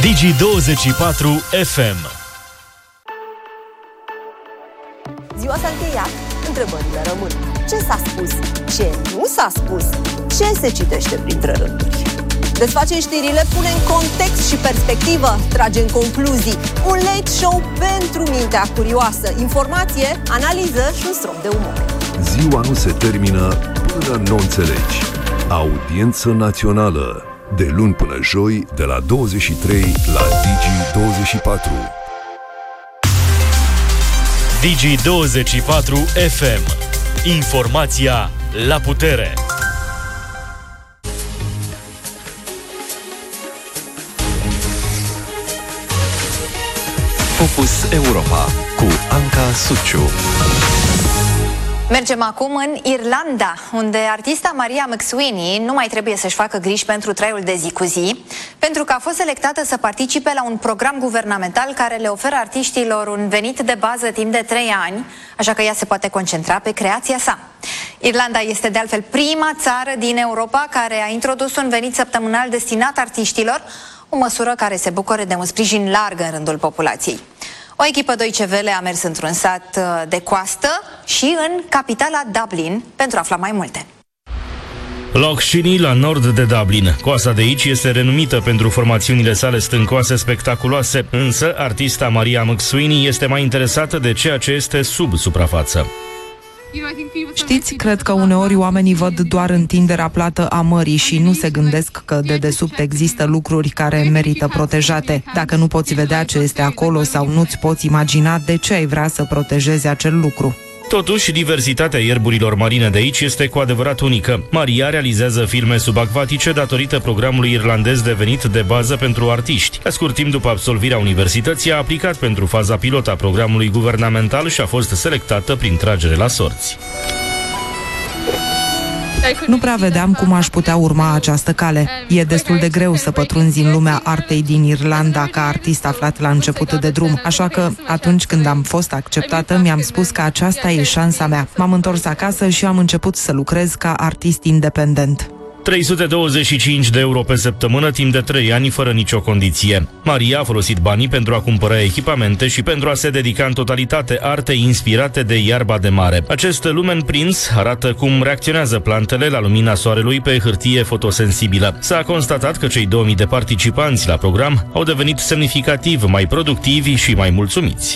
Digi24 FM. Ziua s-a încheiat, întrebările rămân. Ce s-a spus? Ce nu s-a spus? Ce se citește printre rânduri? Desfacem știrile, pune în context și perspectivă, trage în concluzii. Un late show pentru mintea curioasă. Informație, analiză și un strop de umor. Ziua nu se termină până nu înțelegi. Audiență națională. De luni până joi, de la 23 la Digi24. Digi24 FM. Informația la putere. Focus Europa cu Anca Suciu. Mergem acum în Irlanda, unde artista Maria McSweeney nu mai trebuie să-și facă griji pentru traiul de zi cu zi, pentru că a fost selectată să participe la un program guvernamental care le oferă artiștilor un venit de bază timp de 3 ani, așa că ea se poate concentra pe creația sa. Irlanda este de altfel prima țară din Europa care a introdus un venit săptămânal destinat artiștilor, o măsură care se bucură de un sprijin larg în rândul populației. O echipă Deutsche Welle a mers într-un sat de coastă și în capitala Dublin pentru a afla mai multe. Loch Sheeney, la nord de Dublin. Coasta de aici este renumită pentru formațiunile sale stâncoase spectaculoase, însă artista Maria McSweeney este mai interesată de ceea ce este sub suprafață. Știți, cred că uneori oamenii văd doar întinderea plată a mării și nu se gândesc că de desubt există lucruri care merită protejate. Dacă nu poți vedea ce este acolo sau nu-ți poți imagina, de ce ai vrea să protejezi acel lucru? Totuși, diversitatea ierburilor marine de aici este cu adevărat unică. Maria realizează filme subacvatice datorită programului irlandez devenit de bază pentru artiști. La scurt timp după absolvirea universității, a aplicat pentru faza pilot a programului guvernamental și a fost selectată prin tragere la sorți. Nu prea vedeam cum aș putea urma această cale. E destul de greu să pătrunzi în lumea artei din Irlanda ca artist aflat la început de drum, așa că atunci când am fost acceptată, mi-am spus că aceasta e șansa mea. M-am întors acasă și am început să lucrez ca artist independent. 325 de euro pe săptămână timp de 3 ani fără nicio condiție. Maria a folosit banii pentru a cumpăra echipamente și pentru a se dedica în totalitate artei inspirate de iarba de mare. Acest lumen prins arată cum reacționează plantele la lumina soarelui pe hârtie fotosensibilă. S-a constatat că cei 2000 de participanți la program au devenit semnificativ mai productivi și mai mulțumiți.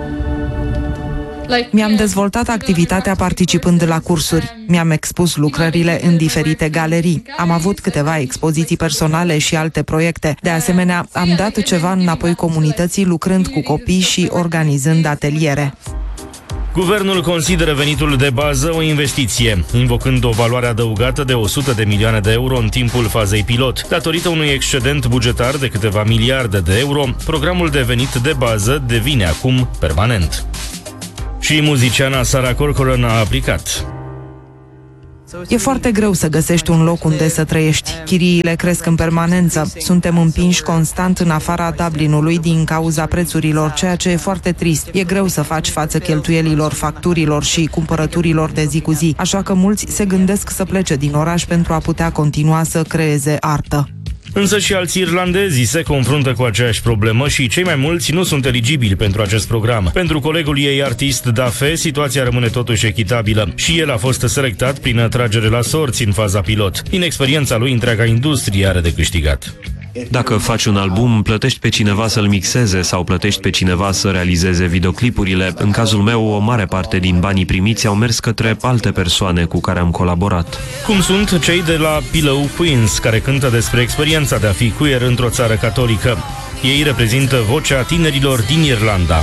Mi-am dezvoltat activitatea participând la cursuri. Mi-am expus lucrările în diferite galerii. Am avut câteva expoziții personale și alte proiecte. De asemenea, am dat ceva înapoi comunității lucrând cu copii și organizând ateliere. Guvernul consideră venitul de bază o investiție, invocând o valoare adăugată de 100 de milioane de euro în timpul fazei pilot. Datorită unui excedent bugetar de câteva miliarde de euro, programul de venit de bază devine acum permanent. Și muziciana Sarah Corcoran a aplicat. E foarte greu să găsești un loc unde să trăiești. Chiriile cresc în permanență. Suntem împinși constant în afara Dublinului din cauza prețurilor, ceea ce e foarte trist. E greu să faci față cheltuielilor, facturilor și cumpărăturilor de zi cu zi, așa că mulți se gândesc să plece din oraș pentru a putea continua să creeze artă. Însă și alți irlandezi se confruntă cu aceeași problemă și cei mai mulți nu sunt eligibili pentru acest program. Pentru colegul ei artist Dafe, situația rămâne totuși echitabilă și el a fost selectat prin atragere la sorți în faza pilot. Din experiența lui, întreaga industrie are de câștigat. Dacă faci un album, plătești pe cineva să-l mixeze sau plătești pe cineva să realizeze videoclipurile. În cazul meu, o mare parte din banii primiți au mers către alte persoane cu care am colaborat. Cum sunt cei de la Pillow Queens, care cântă despre experiența de a fi queer într-o țară catolică. Ei reprezintă vocea tinerilor din Irlanda.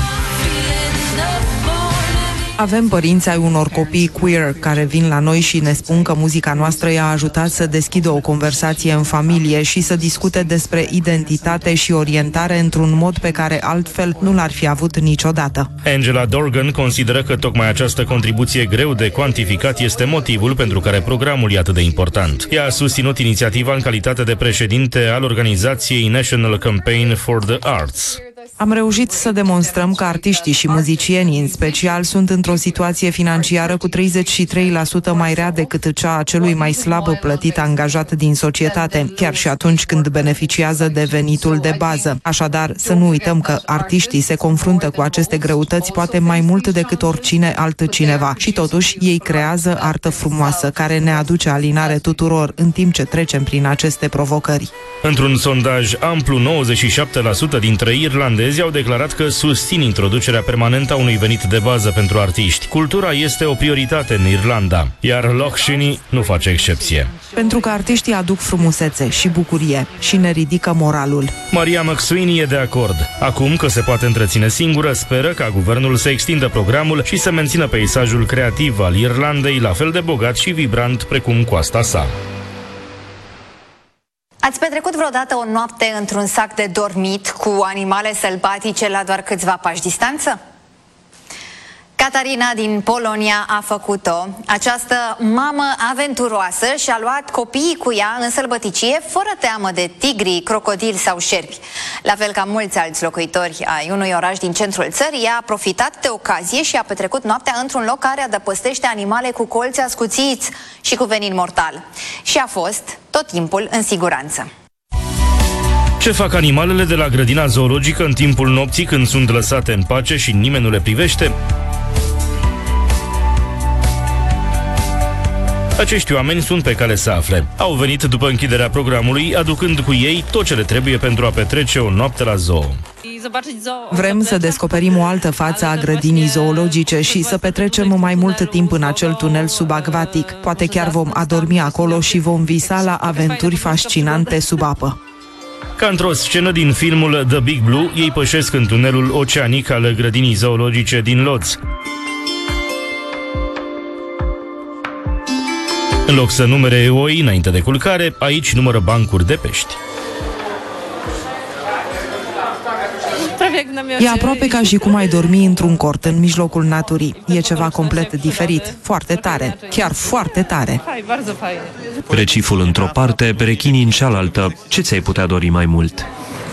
Avem părinți ai unor copii queer care vin la noi și ne spun că muzica noastră i-a ajutat să deschidă o conversație în familie și să discute despre identitate și orientare într-un mod pe care altfel nu l-ar fi avut niciodată. Angela Dorgan consideră că tocmai această contribuție greu de cuantificat este motivul pentru care programul e atât de important. Ea a susținut inițiativa în calitate de președinte al organizației National Campaign for the Arts. Am reușit să demonstrăm că artiștii și muzicienii, în special, sunt într-o situație financiară cu 33% mai rea decât cea a celui mai slab plătit angajat din societate, chiar și atunci când beneficiază de venitul de bază. Așadar, să nu uităm că artiștii se confruntă cu aceste greutăți poate mai mult decât oricine altcineva și totuși ei creează artă frumoasă care ne aduce alinare tuturor în timp ce trecem prin aceste provocări. Într-un sondaj amplu, 97% dintre irlandezi au declarat că susțin introducerea permanentă a unui venit de bază pentru artiști. Cultura este o prioritate în Irlanda, iar Loch Sheeney nu face excepție. Pentru că artiștii aduc frumusețe și bucurie și ne ridică moralul. Maria McSweeney e de acord. Acum că se poate întreține singură, speră ca guvernul să extindă programul și să mențină peisajul creativ al Irlandei la fel de bogat și vibrant precum coasta sa. Ați petrecut vreodată o noapte într-un sac de dormit cu animale sălbatice la doar câțiva pași distanță? Catarina din Polonia a făcut-o. Această mamă aventuroasă și-a luat copiii cu ea în sălbăticie fără teamă de tigri, crocodili sau șerpi. La fel ca mulți alți locuitori ai unui oraș din centrul țării, ea a profitat de ocazie și a petrecut noaptea într-un loc care adăpostește animale cu colți ascuțiți și cu venin mortal. Și a fost tot timpul în siguranță. Ce fac animalele de la grădina zoologică în timpul nopții când sunt lăsate în pace și nimeni nu le privește? Acești oameni sunt pe cale să afle. Au venit după închiderea programului, aducând cu ei tot ce le trebuie pentru a petrece o noapte la zoo. Vrem să descoperim o altă față a grădinii zoologice și să petrecem mai mult timp în acel tunel subacvatic. Poate chiar vom adormi acolo și vom visa la aventuri fascinante sub apă. Ca într-o scenă din filmul The Big Blue, ei pășesc în tunelul oceanic al grădinii zoologice din Lodz. În loc să numere oi înainte de culcare, aici numără bancuri de pești. E aproape ca și cum ai dormi într-un cort în mijlocul naturii. E ceva complet diferit, foarte tare, chiar foarte tare. Reciful într-o parte, rechinii în cealaltă. Ce ți-ai putea dori mai mult?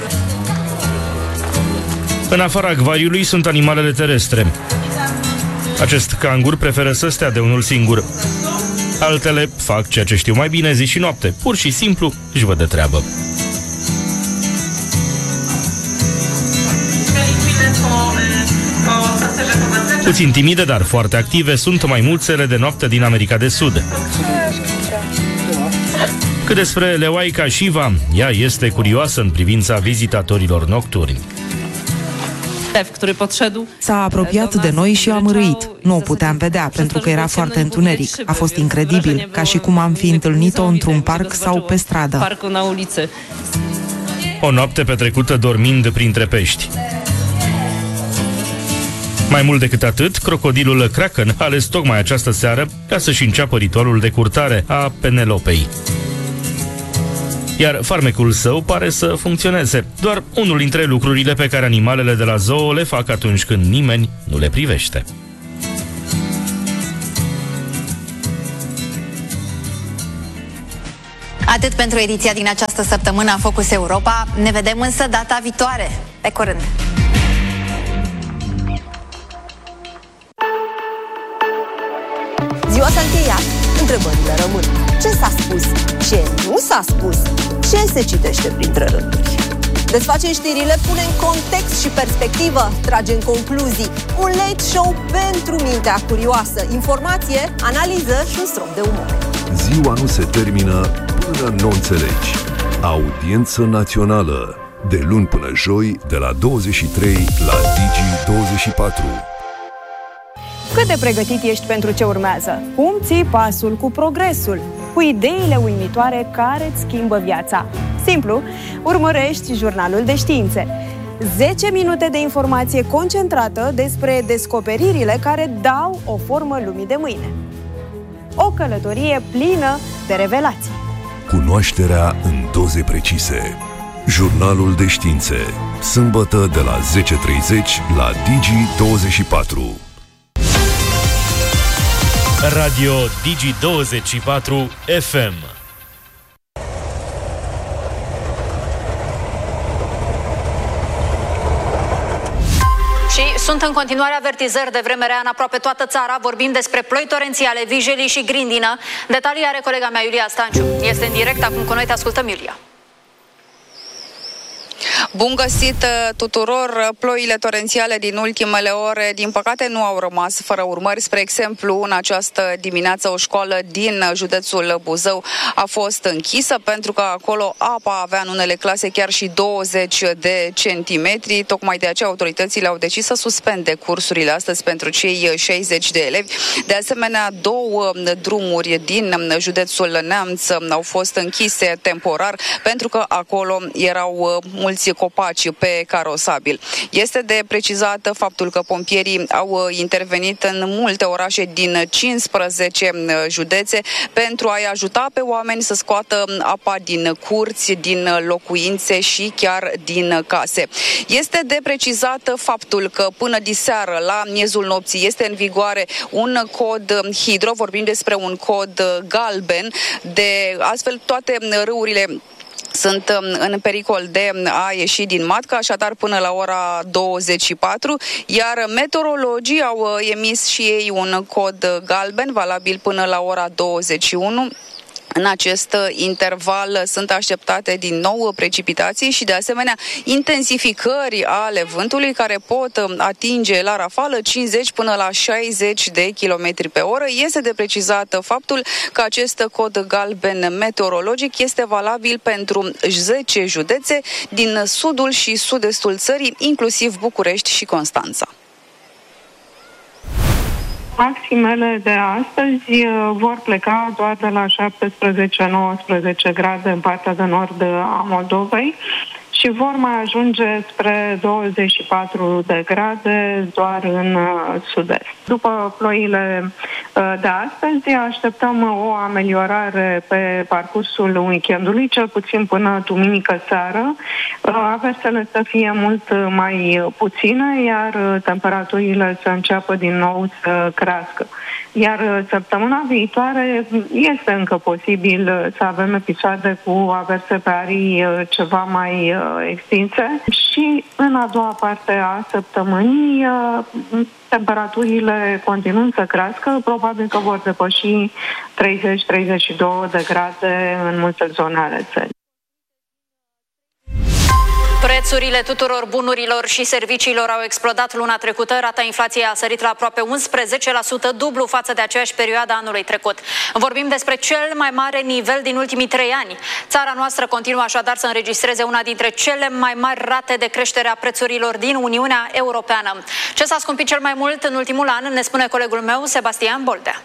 În afara acvariului sunt animalele terestre. Acest cangur preferă să stea de unul singur. Altele fac ceea ce știu mai bine zi și noapte. Pur și simplu își văd de treabă. Puțin timide, dar foarte active, sunt maimuțele de noapte din America de Sud. Cât despre leoaica Shiva, ea este curioasă în privința vizitatorilor nocturni. S-a apropiat de noi și a mărâit. Nu o puteam vedea pentru că era foarte întuneric. A fost incredibil, ca și cum am fi întâlnit-o într-un parc sau pe stradă. O noapte petrecută dormind printre pești. Mai mult decât atât, crocodilul Kraken a ales tocmai această seară ca să-și înceapă ritualul de curtare a Penelopei. Iar farmecul său pare să funcționeze. Doar unul dintre lucrurile pe care animalele de la zoo le fac atunci când nimeni nu le privește. Atât pentru ediția din această săptămână a Focus Europa. Ne vedem însă data viitoare. Pe curând! Ziua s-a încheiat, întrebările rămân. Ce s-a spus? Ce nu s-a spus? Ce se citește printre rânduri? Desfacem știrile, punem context și perspectivă, tragem concluzii. Un late show pentru mintea curioasă. Informație, analiză și un strop de umor. Ziua nu se termină până nu înțelegi. Audiență națională. De luni până joi, de la 23 la Digi24. Cât de pregătit ești pentru ce urmează? Cum ții pasul cu progresul? Cu ideile uimitoare care îți schimbă viața? Simplu, urmărești jurnalul de științe. 10 minute de informație concentrată despre descoperirile care dau o formă lumii de mâine. O călătorie plină de revelații. Cunoașterea în doze precise. Jurnalul de științe. Sâmbătă de la 10:30 la Digi24. Radio Digi24 FM. Și sunt în continuare avertizări de vreme rea în aproape toată țara. Vorbim despre ploi torențiale, vijelii și grindină. Detalii are colega mea Iulia Stanciu. Este în direct acum cu noi, te ascultăm, Iulia. Bun găsit tuturor! Ploile torențiale din ultimele ore, din păcate, nu au rămas fără urmări. Spre exemplu, în această dimineață, o școală din județul Buzău a fost închisă pentru că acolo apa avea în unele clase chiar și 20 de centimetri. Tocmai de aceea autoritățile au decis să suspende cursurile astăzi pentru cei 60 de elevi. De asemenea, 2 drumuri din județul Neamț au fost închise temporar pentru că acolo erau mulți copaci pe carosabil. Este de precizat faptul că pompierii au intervenit în multe orașe din 15 județe pentru a-i ajuta pe oameni să scoată apa din curți, din locuințe și chiar din case. Este de precizat faptul că până diseară, la miezul nopții, este în vigoare un cod hidro, vorbim despre un cod galben, de astfel toate râurile sunt în pericol de a ieși din matcă, așadar până la ora 24, iar meteorologii au emis și ei un cod galben, valabil până la ora 21. În acest interval sunt așteptate din nou precipitații și de asemenea intensificări ale vântului care pot atinge la rafală 50 până la 60 de km pe oră. Este de precizat faptul că acest cod galben meteorologic este valabil pentru 10 județe din sudul și sud-estul țării, inclusiv București și Constanța. Maximele de astăzi vor pleca doar de la 17-19 grade în partea de nord a Moldovei și vor mai ajunge spre 24 de grade doar în sud-est. După ploile de astăzi, așteptăm o ameliorare pe parcursul weekendului, cel puțin până duminică seară. Aversele să fie mult mai puține, iar temperaturile să înceapă din nou să crească. Iar săptămâna viitoare este încă posibil să avem episoade cu averse pe arii ceva mai extinse și în a doua parte a săptămânii temperaturile continuând să crească, probabil că vor depăși 30-32 de grade în multe zone ale țării. Prețurile tuturor bunurilor și serviciilor au explodat luna trecută. Rata inflației a sărit la aproape 11%, dublu față de aceeași perioadă anului trecut. Vorbim despre cel mai mare nivel din ultimii 3 ani. Țara noastră continuă așadar să înregistreze una dintre cele mai mari rate de creștere a prețurilor din Uniunea Europeană. Ce s-a scumpit cel mai mult în ultimul an, ne spune colegul meu, Sebastian Boldea.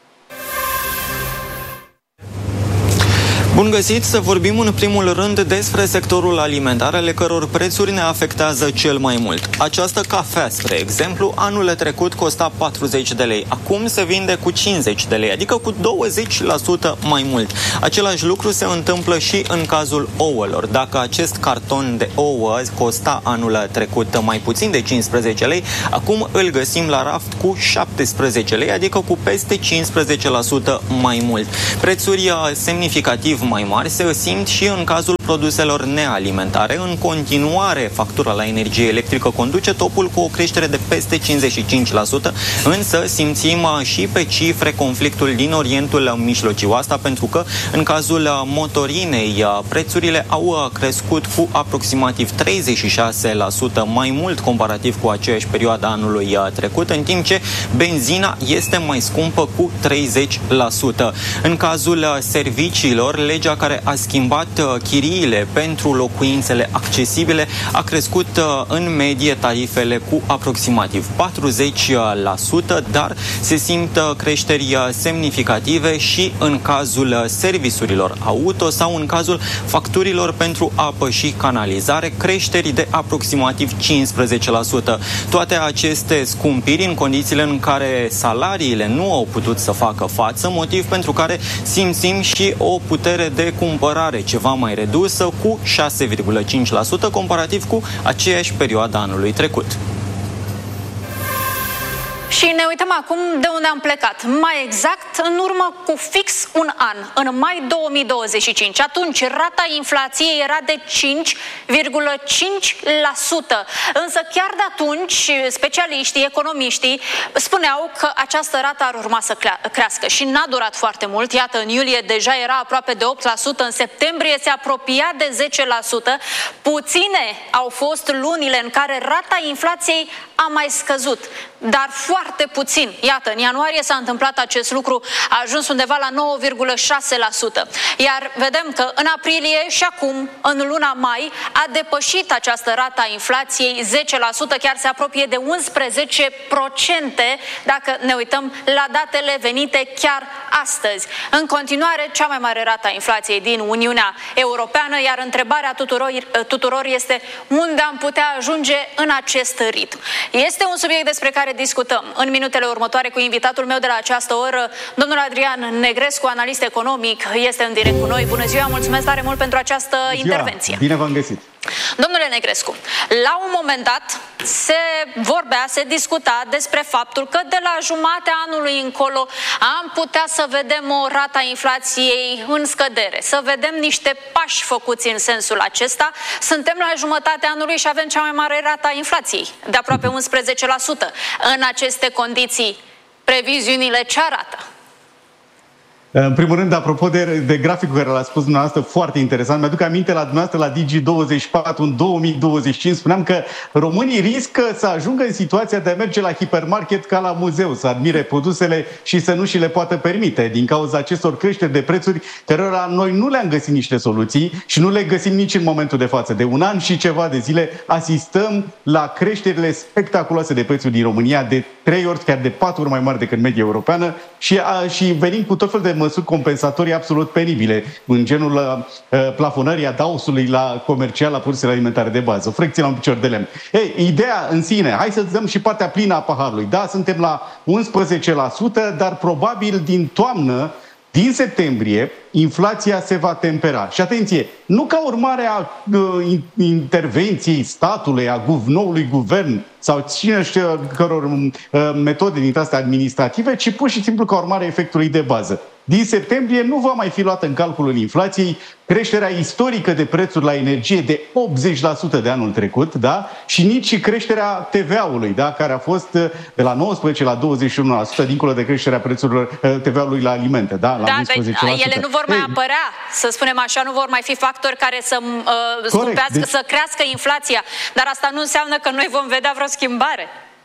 Bun găsit, să vorbim în primul rând despre sectorul alimentar, ale căror prețuri ne afectează cel mai mult. Această cafea, spre exemplu, anul trecut costa 40 de lei. Acum se vinde cu 50 de lei, adică cu 20% mai mult. Același lucru se întâmplă și în cazul ouălor. Dacă acest carton de ouă costa anul trecut mai puțin de 15 lei, acum îl găsim la raft cu 17 lei, adică cu peste 15% mai mult. Prețuri semnificativ mai mari se simt și în cazul produselor nealimentare. În continuare, factura la energie electrică conduce topul cu o creștere de peste 55%, însă simțim și pe cifre conflictul din Orientul Mijlociu. Asta pentru că în cazul motorinei prețurile au crescut cu aproximativ 36% mai mult comparativ cu aceeași perioadă anului trecut, în timp ce benzina este mai scumpă cu 30%. În cazul serviciilor, legea care a schimbat chiriile pentru locuințele accesibile a crescut în medie tarifele cu aproximativ 40%, dar se simt creșteri semnificative și în cazul serviciurilor auto sau în cazul facturilor pentru apă și canalizare, creșteri de aproximativ 15%. Toate aceste scumpiri în condițiile în care salariile nu au putut să facă față, motiv pentru care simțim și o putere de cumpărare ceva mai redusă cu 6,5% comparativ cu aceeași perioadă anului trecut. Și ne uităm acum de unde am plecat. Mai exact, în urmă cu fix un an, în mai 2025. Atunci, rata inflației era de 5,5%. Însă chiar de atunci, specialiștii, economiștii spuneau că această rată ar urma să crească. Și n-a durat foarte mult. Iată, în iulie deja era aproape de 8%, în septembrie se apropia de 10%. Puține au fost lunile în care rata inflației a mai scăzut, dar foarte puțin. Iată, în ianuarie s-a întâmplat acest lucru, a ajuns undeva la 9,6%. Iar vedem că în aprilie și acum, în luna mai, a depășit această rată a inflației 10%, chiar se apropie de 11%, dacă ne uităm la datele venite chiar astăzi. În continuare, cea mai mare rată a inflației din Uniunea Europeană, iar întrebarea tuturor este unde am putea ajunge în acest ritm. Este un subiect despre care discutăm în minutele următoare cu invitatul meu de la această oră, domnul Adrian Negrescu, analist economic, este în direct cu noi. Bună ziua, mulțumesc tare mult pentru această intervenție. Bine v-am găsit. Domnule Negrescu, la un moment dat se discuta despre faptul că de la jumatea anului încolo am putea să vedem o rată a inflației în scădere, să vedem niște pași făcuți în sensul acesta. Suntem la jumătatea anului și avem cea mai mare rată a inflației, de aproape 11%. În aceste condiții, previziunile ce arată? În primul rând, apropo de graficul care l-a spus dumneavoastră, foarte interesant. Mi-aduc aminte la dumneavoastră la Digi24 în 2025. Spuneam că românii riscă să ajungă în situația de a merge la hipermarket ca la muzeu, să admire produsele și să nu și le poată permite din cauza acestor creșteri de prețuri cărora noi nu le-am găsit niște soluții și nu le găsim nici în momentul de față. De un an și ceva de zile asistăm la creșterile spectaculoase de prețuri din România, de 3 ori, chiar de 4 ori mai mari decât media europeană și venim cu tot fel de măsuri compensatorii absolut penibile, în genul plafonării adausului la comercial, la produsele alimentare de bază, frecție la un picior de lemn. Ei, ideea în sine, hai să dăm și partea plină a paharului. Da, suntem la 11%, dar probabil din toamnă, din septembrie, inflația se va tempera. Și atenție, nu ca urmare a intervenției statului, a noului guvern sau cine știe căror metode din astea administrative, ci pur și simplu ca urmare a efectului de bază. Din septembrie nu va mai fi luată în calculul inflației creșterea istorică de prețuri la energie de 80% de anul trecut, da? Și nici creșterea TVA-ului, da? Care a fost de la 19% la 21%, dincolo de creșterea prețurilor TVA-ului la alimente, da? La 11%. Ele nu vor mai apărea, să spunem așa, nu vor mai fi factori care să stupească, să crească inflația, dar asta nu înseamnă că noi vom vedea vreo schimbare.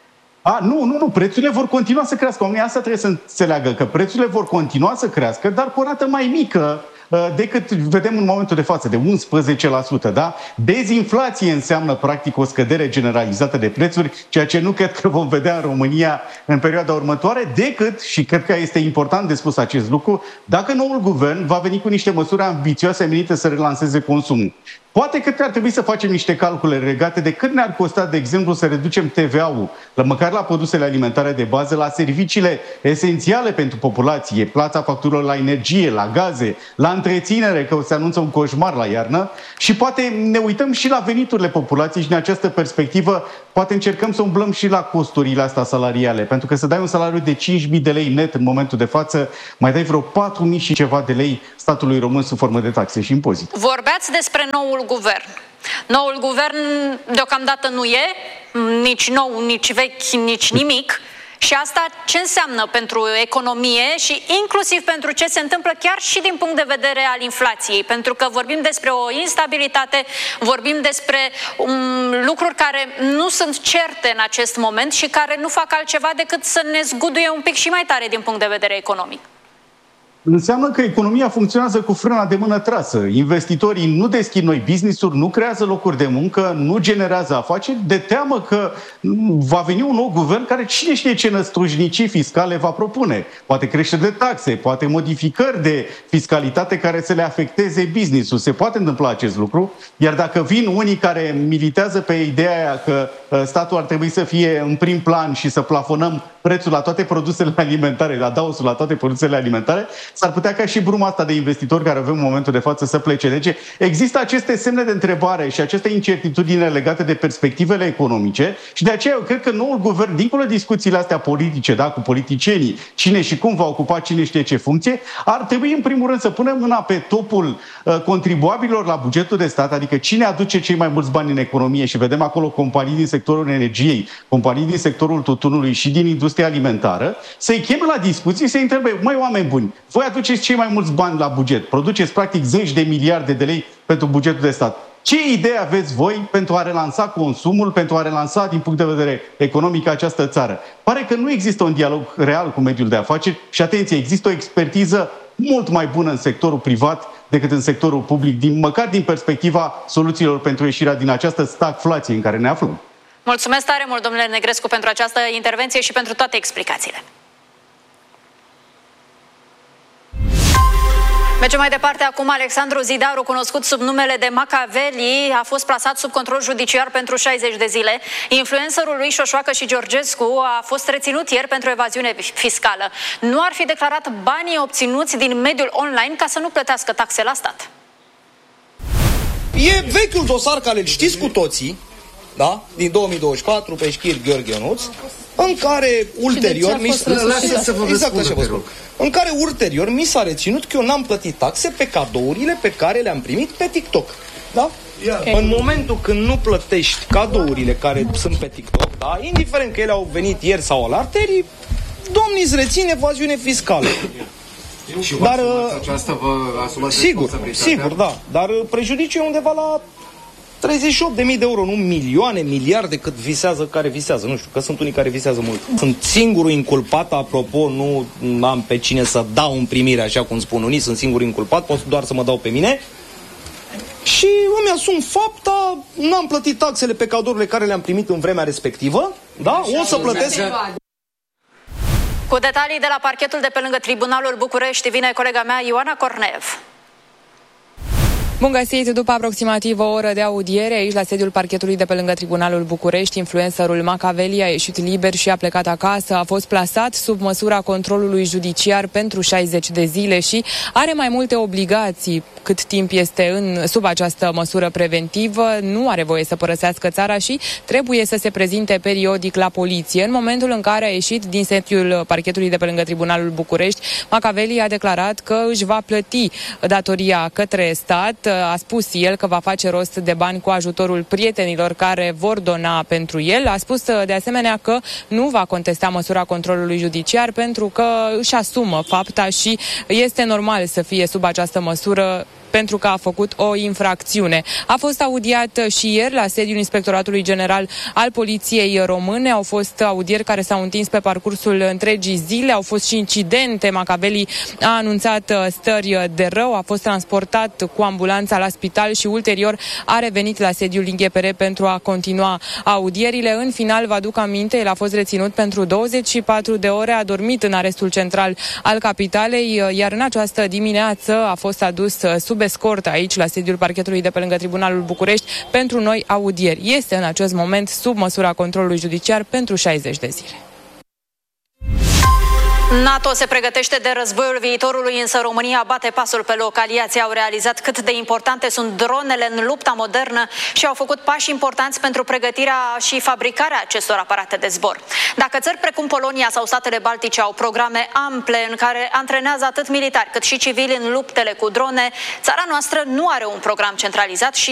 Nu, prețurile vor continua să crească. Oamenii asta trebuie să înțeleagă, că prețurile vor continua să crească, dar cu o rată mai mică decât vedem în momentul de față, de 11%, da? Dezinflație înseamnă, practic, o scădere generalizată de prețuri, ceea ce nu cred că vom vedea în România în perioada următoare, decât, și cred că este important de spus acest lucru, dacă noul guvern va veni cu niște măsuri ambițioase menite să relanseze consumul. Poate că ar trebui să facem niște calcule legate de cât ne-ar costa, de exemplu, să reducem TVA-ul, măcar la produsele alimentare de bază, la serviciile esențiale pentru populație, plata facturilor la energie, la gaze, la întreținere, că se anunță un coșmar la iarnă, și poate ne uităm și la veniturile populației și din această perspectivă poate încercăm să umblăm și la costurile astea salariale, pentru că să dai un salariu de 5.000 de lei net în momentul de față, mai dai vreo 4.000 și ceva de lei statului român sub formă de taxe și impozite. Vorbeați despre noul guvern. Noul guvern deocamdată nu e, nici nou, nici vechi, nici nimic. Și asta ce înseamnă pentru economie și inclusiv pentru ce se întâmplă chiar și din punct de vedere al inflației? Pentru că vorbim despre o instabilitate, vorbim despre lucruri care nu sunt certe în acest moment și care nu fac altceva decât să ne zguduie un pic și mai tare din punct de vedere economic. Înseamnă că economia funcționează cu frâna de mână trasă. Investitorii nu deschid noi business-uri, nu creează locuri de muncă, nu generează afaceri, de teamă că va veni un nou guvern care cine știe ce năstrușnicii fiscale va propune. Poate creșteri de taxe, poate modificări de fiscalitate care să le afecteze business-ul. Se poate întâmpla acest lucru, iar dacă vin unii care militează pe ideea aia că statul ar trebui să fie în prim plan și să plafonăm prețul la toate produsele alimentare, adaosul la toate produsele alimentare, s-ar putea ca și bruma asta de investitori care avem în momentul de față să plece. Deci există aceste semne de întrebare și aceste incertitudine legate de perspectivele economice și de aceea eu cred că noul guvern, dincolo de discuțiile astea politice, da, cu politicienii, cine și cum va ocupa cine știe ce funcție, ar trebui în primul rând să punem mâna pe topul contribuabililor la bugetul de stat, adică cine aduce cei mai mulți bani în economie și vedem acolo companii din sectorul energiei, companii din sectorul tutunului și din industria alimentară, să-i cheme la discuții, să-i întrebe, măi, oameni buni, voi aduceți cei mai mulți bani la buget, produceți practic zeci de miliarde de lei pentru bugetul de stat. Ce idee aveți voi pentru a relansa consumul, pentru a relansa din punct de vedere economic această țară? Pare că nu există un dialog real cu mediul de afaceri și, atenție, există o expertiză mult mai bună în sectorul privat decât în sectorul public, măcar din perspectiva soluțiilor pentru ieșirea din această stagflație în care ne aflăm. Mulțumesc tare mult, domnule Negrescu, pentru această intervenție și pentru toate explicațiile. Mergem mai departe acum. Alexandru Zidaru, cunoscut sub numele de Macaveli, a fost plasat sub control judiciar pentru 60 de zile. Influencerul lui Șoșoacă și Georgescu a fost reținut ieri pentru evaziune fiscală. Nu ar fi declarat banii obținuți din mediul online ca să nu plătească taxe la stat. E vechiul dosar care îl știți cu toții, da? Din 2024 pe Șchir Gheorghe Ionuț, în care ulterior în care ulterior mi s-a reținut că eu n-am plătit taxe pe cadourile pe care le-am primit pe TikTok. Da? În momentul când nu plătești cadourile care sunt pe TikTok, da? Indiferent că ele au venit ieri sau alaltări, domnii îți rețin evaziune fiscală. Dar aceasta vă asumați sigur, da. Dar prejudiciul e undeva la 38.000 de euro, nu milioane, miliarde cât visează, care visează. Nu știu, că sunt unii care visează mult. Sunt singurul inculpat, apropo, nu am pe cine să dau în primire, așa cum spun unii, sunt singurul inculpat, pot doar să mă dau pe mine. Și îmi asum fapta, n-am plătit taxele pe cadourile care le-am primit în vremea respectivă, da? O să plătesc... Cu detalii de la parchetul de pe lângă Tribunalul București vine colega mea Ioana Cornev. Bun găsit! După aproximativ o oră de audiere aici la sediul parchetului de pe lângă Tribunalul București, influencerul Macaveli a ieșit liber și a plecat acasă. A fost plasat sub măsura controlului judiciar pentru 60 de zile și are mai multe obligații cât timp este sub această măsură preventivă. Nu are voie să părăsească țara și trebuie să se prezinte periodic la poliție. În momentul în care a ieșit din sediul parchetului de pe lângă Tribunalul București, Macaveli a declarat că își va plăti datoria către stat. A spus el că va face rost de bani cu ajutorul prietenilor care vor dona pentru el. A spus de asemenea că nu va contesta măsura controlului judiciar pentru că își asumă fapta și este normal să fie sub această măsură pentru că a făcut o infracțiune. A fost audiat și ieri la sediul Inspectoratului General al Poliției Române. Au fost audieri care s-au întins pe parcursul întregii zile. Au fost și incidente. Macaveli a anunțat stări de rău, a fost transportat cu ambulanța la spital și ulterior a revenit la sediul INGPR pentru a continua audierile. În final, vă aduc aminte, el a fost reținut pentru 24 de ore, a dormit în arestul central al capitalei, iar în această dimineață a fost adus sub escortă aici la sediul parchetului de pe lângă Tribunalul București pentru noi audieri. Este în acest moment sub măsura controlului judiciar pentru 60 de zile. NATO se pregătește de războiul viitorului, însă România bate pasul pe loc. Aliații au realizat cât de importante sunt dronele în lupta modernă și au făcut pași importanți pentru pregătirea și fabricarea acestor aparate de zbor. Dacă țări precum Polonia sau statele Baltice au programe ample în care antrenează atât militari cât și civili în luptele cu drone, țara noastră nu are un program centralizat și